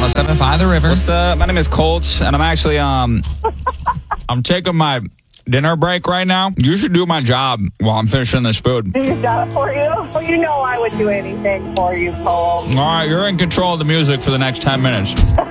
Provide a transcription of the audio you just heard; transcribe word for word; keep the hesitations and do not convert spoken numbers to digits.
seven five The River. What's up? My name is Colt, and I'm actually, um, I'm taking my dinner break right now. You should do my job while I'm finishing this food. Do your job for you? Well, you know I would do anything for you, Cole. All right, you're in control of the music for the next ten minutes.